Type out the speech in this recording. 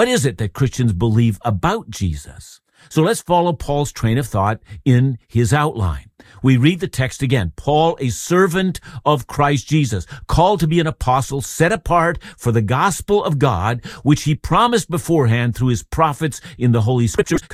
What is it that Christians believe about Jesus? So let's follow Paul's train of thought in his outline. We read the text again. Paul, a servant of Christ Jesus, called to be an apostle, set apart for the gospel of God, which he promised beforehand through his prophets in the Holy Scriptures